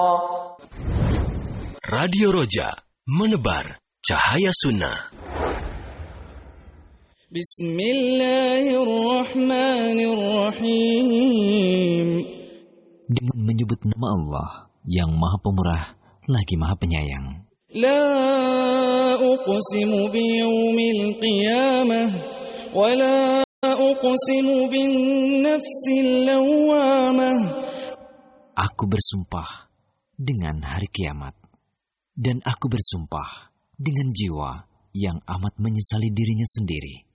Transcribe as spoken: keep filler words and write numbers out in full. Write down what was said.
Radio Roja, menebar cahaya sunnah. Bismillahirrahmanirrahim. Dengan menyebut nama Allah yang Maha Pemurah lagi Maha Penyayang. La uqsimu biyaumil qiyamah wa la uqsimu bin nafsil lawwamah. Aku bersumpah dengan hari kiamat, dan aku bersumpah dengan jiwa yang amat menyesali dirinya sendiri.